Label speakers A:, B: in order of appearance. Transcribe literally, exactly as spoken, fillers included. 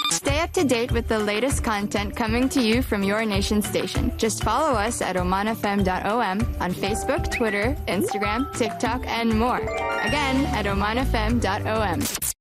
A: Stay up to date with the latest content coming to you from your nation station. Just follow us at oman f m dot o m on Facebook, Twitter, Instagram, TikTok, and more. Again, at oman f m dot o m.